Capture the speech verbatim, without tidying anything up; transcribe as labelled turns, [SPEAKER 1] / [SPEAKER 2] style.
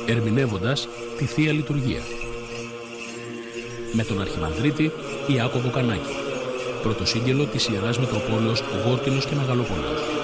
[SPEAKER 1] ερμηνεύοντας τη Θεία Λειτουργία. Με τον Αρχιμανδρίτη Ιάκωβο Κανάκη, πρωτοσύγγελο της Ιεράς Μητροπόλεως Γόρκινος και Μεγαλόπολεως.